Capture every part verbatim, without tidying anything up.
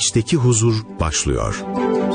İçteki Huzur başlıyor.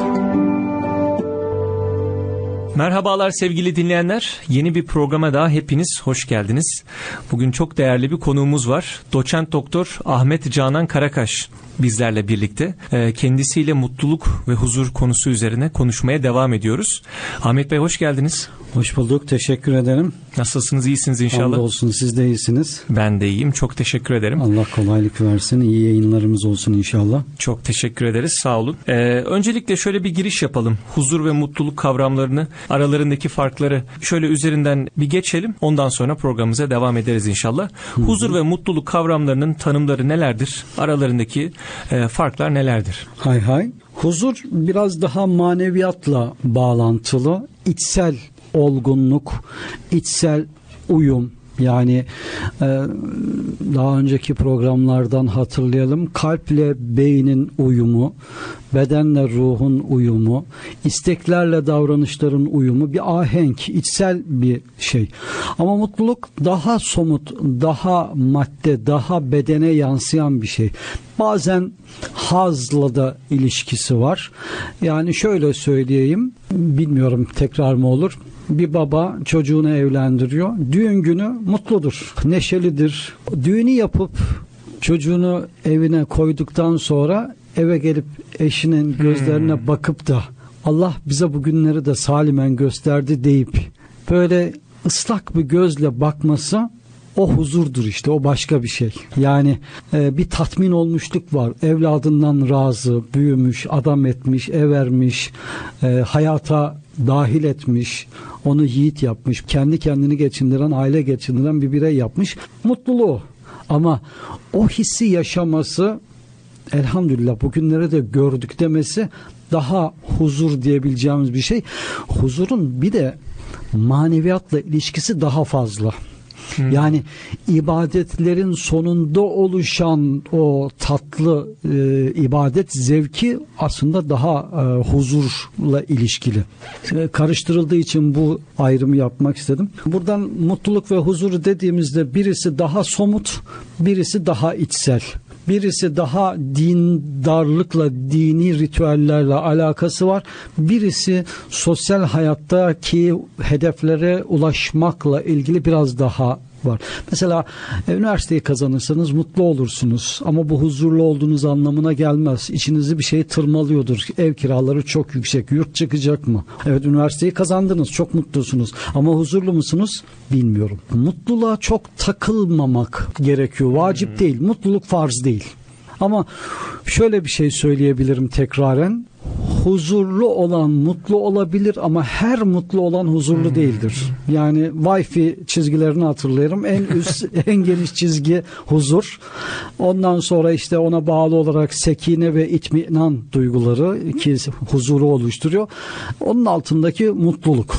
Merhabalar sevgili dinleyenler. Yeni bir programa daha hepiniz hoş geldiniz. Bugün çok değerli bir konuğumuz var. Doçent Doktor Ahmet Canan Karakaş bizlerle birlikte. Kendisiyle mutluluk ve huzur konusu üzerine konuşmaya devam ediyoruz. Ahmet Bey hoş geldiniz. Hoş bulduk. Teşekkür ederim. Nasılsınız? İyisiniz inşallah. Hamdolsun. Siz de iyisiniz. Ben de iyiyim. Çok teşekkür ederim. Allah kolaylık versin. İyi yayınlarımız olsun inşallah. Çok teşekkür ederiz. Sağ olun. Ee, öncelikle şöyle bir giriş yapalım. Huzur ve mutluluk kavramlarını, aralarındaki farkları şöyle üzerinden bir geçelim. Ondan sonra programımıza devam ederiz inşallah. Hı-hı. Huzur ve mutluluk kavramlarının tanımları nelerdir? Aralarındaki e, farklar nelerdir? Hay hay. Huzur biraz daha maneviyatla bağlantılı. İçsel olgunluk, içsel uyum. Yani e, daha önceki programlardan hatırlayalım. Kalple beynin uyumu, bedenle ruhun uyumu, isteklerle davranışların uyumu, bir ahenk, içsel bir şey. Ama mutluluk daha somut, daha madde, daha bedene yansıyan bir şey. Bazen hazla da ilişkisi var. Yani şöyle söyleyeyim, bilmiyorum tekrar mı olur. Bir baba çocuğunu evlendiriyor. Düğün günü mutludur, neşelidir. Düğünü yapıp çocuğunu evine koyduktan sonra eve gelip eşinin gözlerine hmm. bakıp da Allah bize bu günleri de salimen gösterdi deyip böyle ıslak bir gözle bakması, o huzurdur işte, o başka bir şey. Yani e, bir tatmin olmuşluk var. Evladından razı, büyümüş, adam etmiş, ev vermiş, e, hayata dahil etmiş, onu yiğit yapmış, kendi kendini geçindiren, aile geçindiren bir birey yapmış. Mutluluğu. Ama o hissi yaşaması, elhamdülillah bugünleri de gördük demesi daha huzur diyebileceğimiz bir şey. Huzurun bir de maneviyatla ilişkisi daha fazla. Hmm. Yani ibadetlerin sonunda oluşan o tatlı e, ibadet zevki aslında daha e, huzurla ilişkili. E, karıştırıldığı için bu ayrımı yapmak istedim. Buradan mutluluk ve huzur dediğimizde birisi daha somut, birisi daha içsel. Birisi daha dindarlıkla, dini ritüellerle alakası var. Birisi sosyal hayattaki hedeflere ulaşmakla ilgili biraz daha var. Mesela üniversiteyi kazanırsanız mutlu olursunuz ama bu huzurlu olduğunuz anlamına gelmez. İçinizi bir şey tırmalıyordur. Ev kiraları çok yüksek. Yurt çıkacak mı? Evet, üniversiteyi kazandınız. Çok mutlusunuz. Ama huzurlu musunuz? Bilmiyorum. Mutluluğa çok takılmamak gerekiyor. Vacip hmm. değil. Mutluluk farz değil. Ama şöyle bir şey söyleyebilirim tekraren. Huzurlu olan mutlu olabilir ama her mutlu olan huzurlu hmm. değildir. Yani Wi-Fi çizgilerini hatırlıyorum. En üst, en geniş çizgi huzur. Ondan sonra işte ona bağlı olarak sekine ve itminan duyguları ki huzuru oluşturuyor. Onun altındaki mutluluk.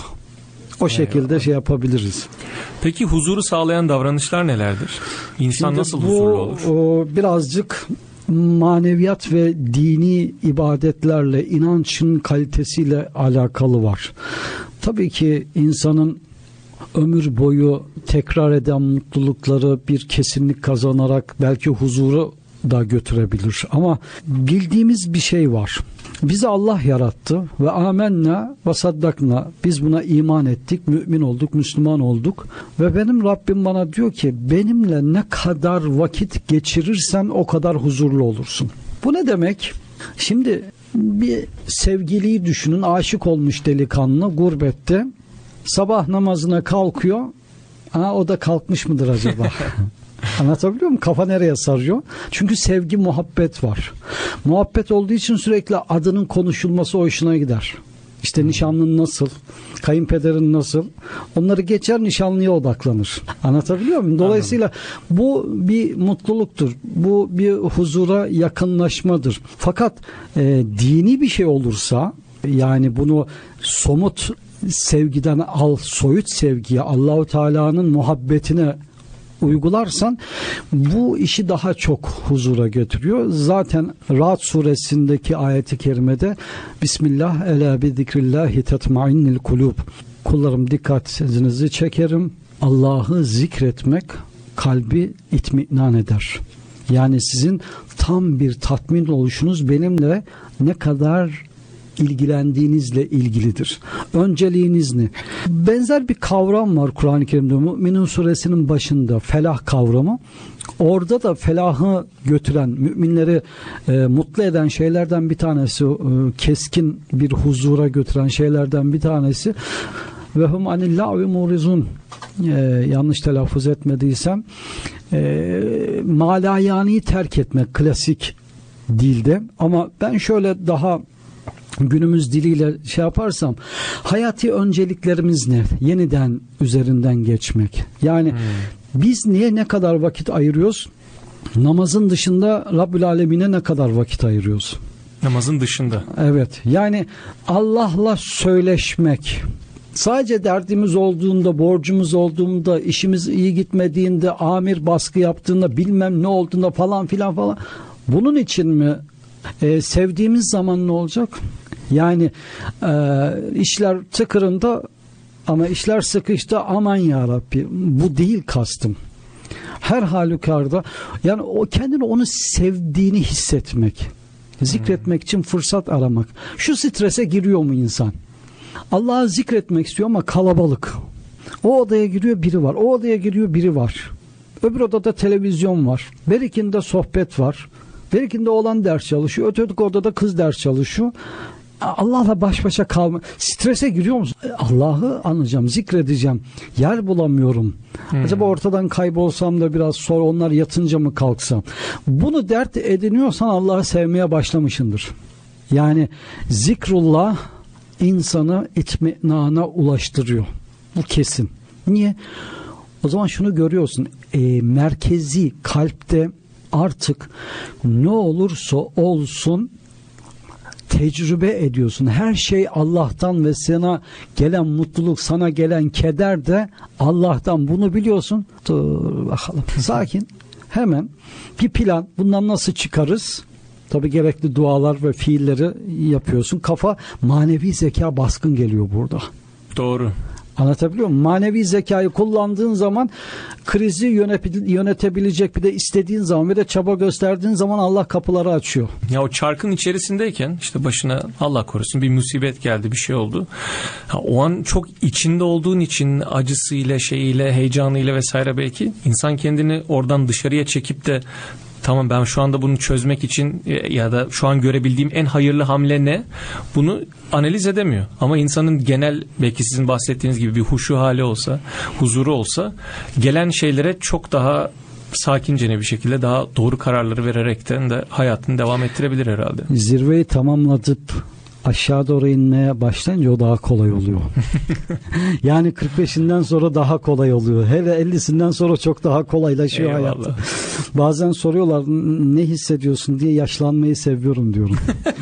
O şekilde Eyvallah. şey yapabiliriz. Peki huzuru sağlayan davranışlar nelerdir? İnsan Şimdi nasıl bu, huzurlu olur? O, birazcık maneviyat ve dini ibadetlerle, inancın kalitesiyle alakalı var. Tabii ki insanın ömür boyu tekrar eden mutlulukları bir kesinlik kazanarak belki huzuru da götürebilir. Ama bildiğimiz bir şey var. Bizi Allah yarattı ve amenna ve saddakna. Biz buna iman ettik, mümin olduk, Müslüman olduk. Ve benim Rabbim bana diyor ki benimle ne kadar vakit geçirirsen o kadar huzurlu olursun. Bu ne demek? Şimdi bir sevgiliyi düşünün, aşık olmuş delikanlı gurbette. Sabah namazına kalkıyor. Aa, o da kalkmış mıdır acaba? Anlatabiliyor muyum? Kafa nereye sarıyor? Çünkü sevgi, muhabbet var. Muhabbet olduğu için sürekli adının konuşulması hoşuna gider. İşte nişanlın nasıl? Kayınpederin nasıl? Onları geçer, nişanlıya odaklanır. Anlatabiliyor muyum? Dolayısıyla bu bir mutluluktur. Bu bir huzura yakınlaşmadır. Fakat e, dini bir şey olursa, yani bunu somut sevgiden al, soyut sevgiye, Allahu Teala'nın muhabbetine uygularsan bu işi daha çok huzura götürüyor. Zaten Ra'd suresindeki ayeti kerimede Bismillah ela bi zikrillahi tetmainnil kulub. Kullarım dikkatinizi çekerim. Allah'ı zikretmek kalbi itminan eder. Yani sizin tam bir tatmin oluşunuz benimle ne kadar ilgilendiğinizle ilgilidir. Önceliğiniz ne? Benzer bir kavram var Kur'an-ı Kerim'de. Mü'minun suresinin başında felah kavramı. Orada da felahı götüren, müminleri e, mutlu eden şeylerden bir tanesi, e, keskin bir huzura götüren şeylerden bir tanesi ve hum anillâhi murizun, e, yanlış telaffuz etmediysem e, malayani'yi terk etmek klasik dilde, ama ben şöyle daha günümüz diliyle şey yaparsam, hayati önceliklerimiz ne? Yeniden üzerinden geçmek. Yani hmm. biz niye ne kadar vakit ayırıyoruz? Namazın dışında Rabbül Alemin'e ne kadar vakit ayırıyoruz? Namazın dışında. Evet. Yani Allah'la söyleşmek. Sadece derdimiz olduğunda, borcumuz olduğunda, işimiz iyi gitmediğinde, amir baskı yaptığında, bilmem ne olduğunda falan filan falan. Bunun için mi? Ee, sevdiğimiz zaman ne olacak? Yani e, işler tıkırında ama işler sıkıştı, aman ya Rabbi, bu değil kastım. Her halükarda yani o kendini onu sevdiğini hissetmek, zikretmek için fırsat aramak. Şu strese giriyor mu insan? Allah'ı zikretmek istiyor ama kalabalık. O odaya giriyor biri var. O odaya giriyor biri var. Öbür odada televizyon var. Berikinde sohbet var. Berikinde oğlan ders çalışıyor. Öteki odada kız ders çalışıyor. Allah'la baş başa kalma. Strese giriyor musun? Allah'ı anlayacağım, zikredeceğim. Yer bulamıyorum. Hmm. Acaba ortadan kaybolsam da biraz sonra onlar yatınca mı kalksam? Bunu dert ediniyorsan Allah'ı sevmeye başlamışsındır. Yani zikrullah insanı itminana ulaştırıyor. Bu kesin. Niye? O zaman şunu görüyorsun. E, merkezi kalpte artık ne olursa olsun tecrübe ediyorsun. Her şey Allah'tan ve sana gelen mutluluk, sana gelen keder de Allah'tan. Bunu biliyorsun. Dur bakalım. Sakin. Hemen bir plan. Bundan nasıl çıkarız? Tabii gerekli dualar ve fiilleri yapıyorsun. Kafa, manevi zeka baskın geliyor burada. Doğru. Anlatabiliyor muyum? Manevi zekayı kullandığın zaman krizi yönetebilecek, bir de istediğin zaman ve de çaba gösterdiğin zaman Allah kapıları açıyor. Ya o çarkın içerisindeyken işte başına Allah korusun bir musibet geldi, bir şey oldu. Ha, o an çok içinde olduğun için acısıyla, şeyiyle, heyecanıyla vesaire belki insan kendini oradan dışarıya çekip de tamam ben şu anda bunu çözmek için ya da şu an görebildiğim en hayırlı hamle ne? Bunu analiz edemiyor. Ama insanın genel, belki sizin bahsettiğiniz gibi bir huşu hali olsa, huzuru olsa, gelen şeylere çok daha sakince bir şekilde daha doğru kararları vererekten de hayatını devam ettirebilir herhalde. Zirveyi tamamlatıp aşağı doğru inmeye başlayınca o daha kolay oluyor. Yani kırk beşinden sonra daha kolay oluyor. Hele ellisinden sonra çok daha kolaylaşıyor hayat. Bazen soruyorlar ne hissediyorsun diye, yaşlanmayı seviyorum diyorum.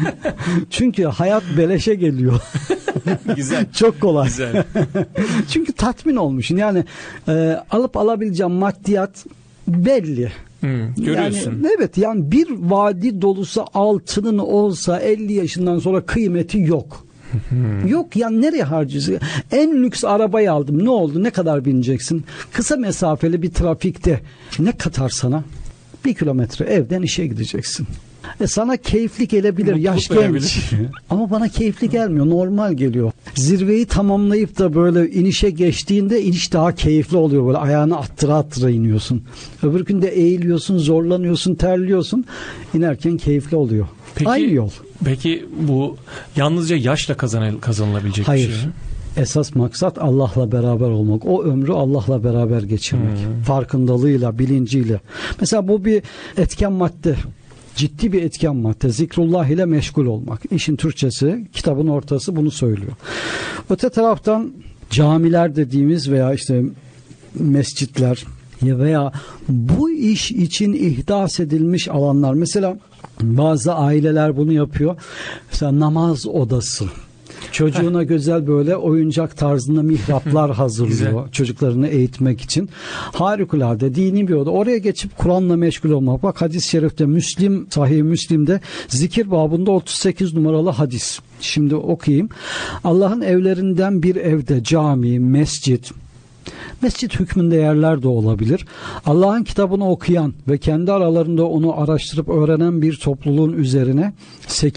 Çünkü hayat beleşe geliyor. Güzel. Çok kolay. Güzel. Çünkü tatmin olmuşsun. Yani e, alıp alabileceğim maddiyat belli. Hmm, görüyorsun. Yani, evet, yani bir vadi dolusu altının olsa elli yaşından sonra kıymeti yok. Hmm. Yok yani, nereye harcıyorsun? En lüks arabayı aldım. Ne oldu? Ne kadar bineceksin? Kısa mesafeli bir trafikte ne katar sana? Bir kilometre evden işe gideceksin. E sana keyifli gelebilir, mutluluk yaş genç. Ama bana keyifli gelmiyor, normal geliyor. Zirveyi tamamlayıp da böyle inişe geçtiğinde iniş daha keyifli oluyor, böyle ayağını attıra attıra iniyorsun. Öbür gün de eğiliyorsun, zorlanıyorsun, terliyorsun. İnerken keyifli oluyor. Peki, aynı yol. Peki bu yalnızca yaşla kazanıl, kazanılabilecek Hayır. bir şey mi? Esas maksat Allah'la beraber olmak. O ömrü Allah'la beraber geçirmek. Hmm. Farkındalığıyla, bilinciyle. Mesela bu bir etken madde. Ciddi bir etken madde. Zikrullah ile meşgul olmak. İşin Türkçesi, kitabın ortası bunu söylüyor. Öte taraftan camiler dediğimiz veya işte mescitler veya bu iş için ihdas edilmiş alanlar. Mesela bazı aileler bunu yapıyor. Mesela namaz odası. Çocuğuna güzel böyle oyuncak tarzında mihraplar hazırlıyor çocuklarını eğitmek için. Harikulade dini bir oda. Oraya geçip Kur'an'la meşgul olmak. Bak hadis-i şerifte, Müslim, Sahih Müslim'de zikir babında otuz sekiz numaralı hadis. Şimdi okuyayım. Allah'ın evlerinden bir evde cami, mescit, mescit hükmünde yerler de olabilir. Allah'ın kitabını okuyan ve kendi aralarında onu araştırıp öğrenen bir topluluğun üzerine